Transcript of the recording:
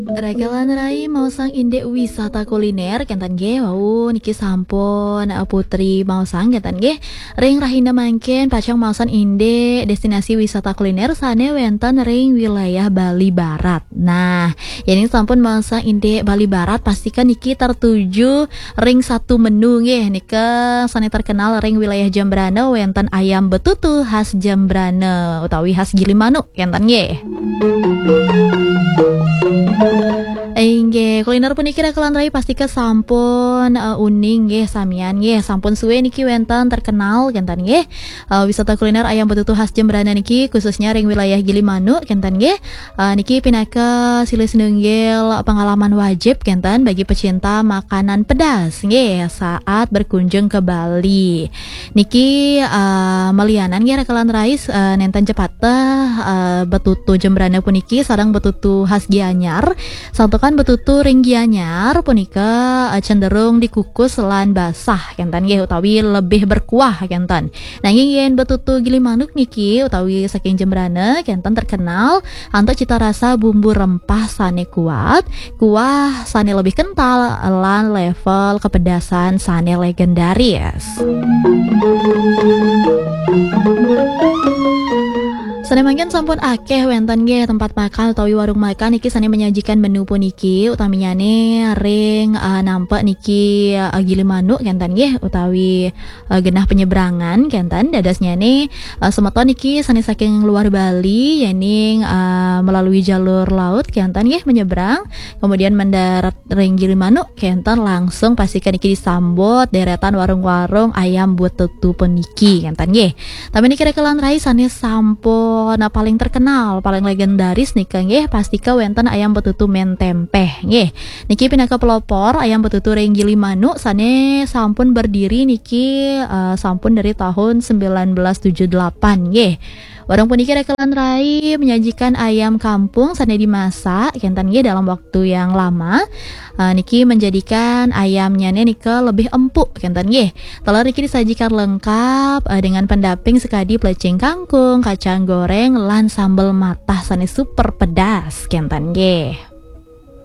Ragalan rai mau sang inde wisata kuliner kentan ge wau niki sampun putri mau sang kentan ge ring rahinda mangken pacang mausan inde destinasi wisata kuliner sane wenten ring wilayah Bali Barat. Nah, ini sampun mau sang inde Bali Barat pastikan niki tertuju ring satu menu nggih nika sane terkenal ring wilayah Jembrana wenten ayam betutu khas Jembrana utawi khas Gilimanuk kentan nggih. Inggih, kuliner puniki rekelan rai pastika sampun uning nggih samian nggih sampun suwe niki wenten terkenal kentan nggih wisata kuliner ayam betutu khas Jembrana niki khususnya ring wilayah Gilimanuk kentan nggih niki pinaka silih senunggil pengalaman wajib kentan bagi pecinta makanan pedas nggih saat berkunjung ke Bali. Niki melianan nggih rekelan rai nenten cepata betutu Jembrana puniki sareng betutu khas Gianyar santukan betutu ring Gianyar punika cenderung dikukus lan basah kentan nggih utawi lebih berkuah kentan. Nanging yen betutu Gilimanuk niki utawi saking Jembrana kentan terkenal antuk cita rasa bumbu rempah sane kuat, kuah sane lebih kental lan level kepedasan sane legendaris. Sane mangken sampun akeh wenten nggih tempat makan utawi warung makan niki sane menyajikan menu puniki utamiyane ring nampak niki Gilimanuk kentan nggih utawi genah penyeberangan kentan dadasnya ne semeton niki sane saking luar Bali yening melalui jalur laut kentan nggih menyeberang kemudian mendarat ring Gilimanuk kentan langsung pastikan niki disambut deretan warung-warung ayam betutu puniki kentan nggih. Tapi niki rekelan rai sane sampun paling terkenal, paling legendaris nih nggih pastika wenten ayam betutu men tempeh nggih. Niki pinaka pelopor ayam betutu ring Gilimanuk sane sampun berdiri niki sampun dari tahun 1978 nggih. Warung puniki rekelan rai menyajikan ayam kampung sane dimasak kentan nggih dalam waktu yang lama. Niki menjadikan ayamnya nika lebih empuk kentan nggih. Telur niki disajikan lengkap dengan pendamping sekadi plecing kangkung, kacang goreng lan sambal matah sane super pedas kentan nggih.